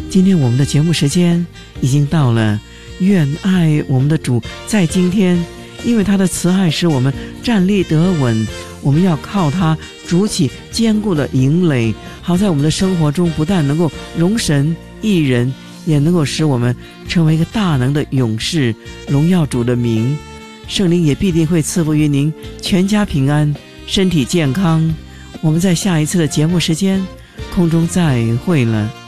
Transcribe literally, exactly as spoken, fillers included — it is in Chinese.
今天我们的节目时间已经到了，愿爱我们的主在今天，因为他的慈爱使我们站立得稳，我们要靠他筑起坚固的营垒，好在我们的生活中不但能够荣神益人，也能够使我们成为一个大能的勇士，荣耀主的名。圣灵也必定会赐福于您全家平安，身体健康。我们在下一次的节目时间空中再会了。